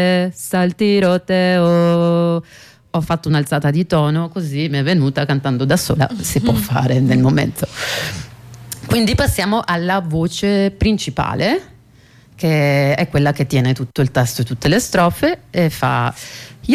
sta il tiroteo. Ho fatto un'alzata di tono, così mi è venuta cantando da sola, si può fare nel momento. Quindi passiamo alla voce principale, che è quella che tiene tutto il testo e tutte le strofe, e fa: